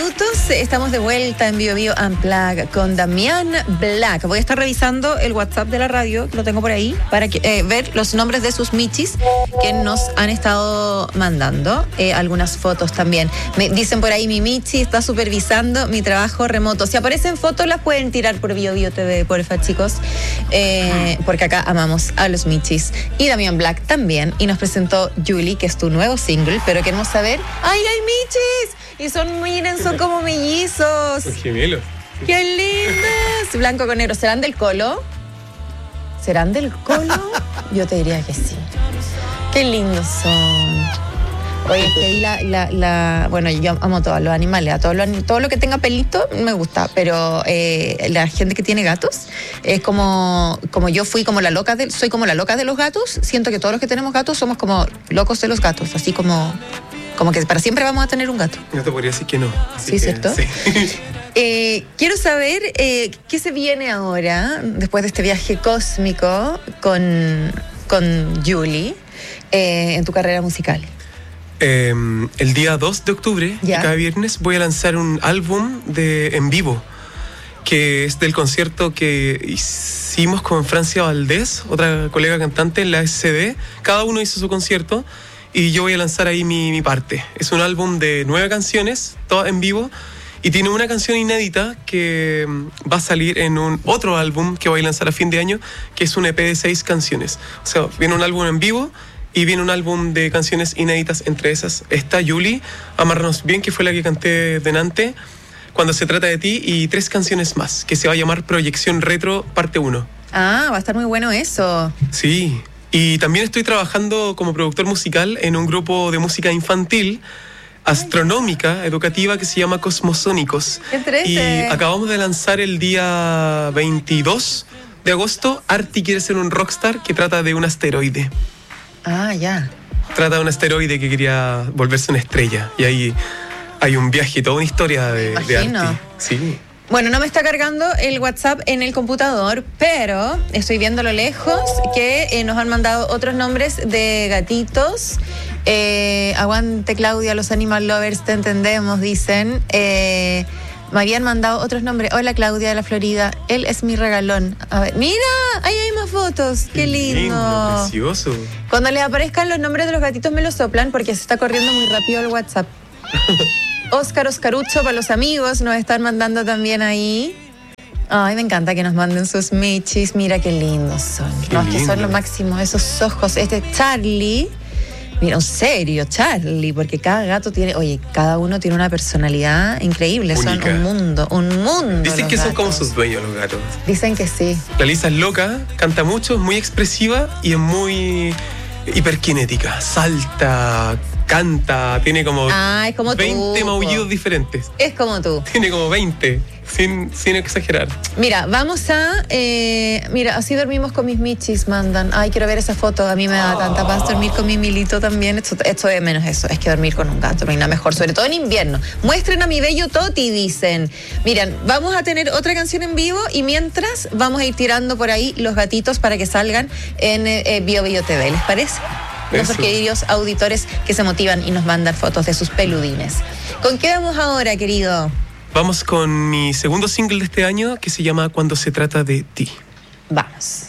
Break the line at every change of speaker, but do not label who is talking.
minutos. Estamos de vuelta en Bio Bio Unplugged con Damián Black. Voy a estar revisando el WhatsApp de la radio, que lo tengo por ahí, para ver los nombres de sus michis que nos han estado mandando. Algunas fotos también. Me dicen por ahí, mi michi está supervisando mi trabajo remoto. Si aparecen fotos, las pueden tirar por Bio Bio TV, porfa, chicos. Porque acá amamos a los michis. Y Damián Black también. Y nos presentó Julie, que es tu nuevo single, pero queremos saber... ¡Ay, hay michis! Y son como mellizos.
Son gemelos.
¡Qué lindos! Blanco con negro. ¿Serán del Colo? ¿Serán del Colo? Yo te diría que sí. ¡Qué lindos son! Oye, es que ahí bueno, yo amo todos los animales, todo lo que tenga pelito me gusta, pero la gente que tiene gatos es como yo soy como la loca de los gatos. Siento que todos los que tenemos gatos somos como locos de los gatos, así como que para siempre vamos a tener un gato.
No te podría decir que no.
Sí, ¿cierto? Sí. Quiero saber qué se viene ahora, después de este viaje cósmico con Julie, en tu carrera musical.
El día 2 de octubre, cada viernes, voy a lanzar un álbum en vivo, que es del concierto que hicimos con Francia Valdés, otra colega cantante en la SCD. Cada uno hizo su concierto y yo voy a lanzar ahí mi parte. Es un álbum de 9 canciones, todas en vivo, y tiene una canción inédita que va a salir en otro álbum que voy a lanzar a fin de año, que es un EP de 6 canciones. O sea, viene un álbum en vivo y viene un álbum de canciones inéditas. Entre esas está Julie, Amarnos Bien, que fue la que canté delante, Cuando se trata de ti, y 3 canciones más, que se va a llamar Proyección Retro Parte 1.
Ah, va a estar muy bueno eso.
Sí, y también estoy trabajando como productor musical en un grupo de música infantil, astronómica, educativa, que se llama Cosmosónicos. Y acabamos de lanzar el día 22 de agosto Arti quiere ser un rockstar, que trata de un asteroide.
Ah, ya.
Trata de un asteroide que quería volverse una estrella. Y ahí hay un viaje y toda una historia de Arti. Sí.
Bueno, no me está cargando el WhatsApp en el computador, pero estoy viendo a lo lejos que nos han mandado otros nombres de gatitos. Aguante, Claudia, los animal lovers, te entendemos, dicen. Me habían mandado otros nombres. Hola, Claudia de la Florida. Él es mi regalón. A ver, mira, ahí hay más fotos. Qué lindo.
Precioso.
Cuando les aparezcan los nombres de los gatitos me los soplan porque se está corriendo muy rápido el WhatsApp. Oscarucho para los amigos nos están mandando también ahí. Ay, me encanta que nos manden sus michis. Mira qué lindos son. No, es que son lo máximo. Esos ojos. Este Charlie. Mira, en serio, Charlie, porque cada gato cada uno tiene una personalidad increíble.
Única.
Son un mundo.
Dicen que son como sus dueños los gatos.
Dicen que sí.
La Lisa es loca, canta mucho, es muy expresiva y es muy hiperkinética. Salta, canta, tiene como,
es como
20 maullidos diferentes.
Es como tú.
Tiene como 20, sin exagerar.
Mira, vamos a... mira, así dormimos con mis michis, mandan. Ay, quiero ver esa foto. A mí me da tanta paz dormir con mi Milito también. Esto de menos eso. Es que dormir con un gato me da mejor, sobre todo en invierno. Muestren a mi bello Toti, dicen. Miren, vamos a tener otra canción en vivo y mientras vamos a ir tirando por ahí los gatitos para que salgan en Bio Bio TV. ¿Les parece? Nuestros queridos auditores que se motivan y nos mandan fotos de sus peludines. ¿Con qué vamos ahora, querido?
Vamos con mi segundo single de este año, que se llama Cuando se trata de ti.
Vamos.